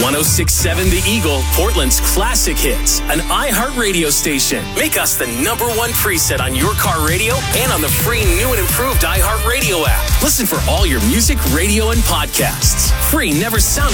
1067 The Eagle, Portland's classic hits, an iHeartRadio station. Make us the #1 preset on your car radio and on the free new and improved iHeartRadio app. Listen for all your music, radio, and podcasts. Free never sounded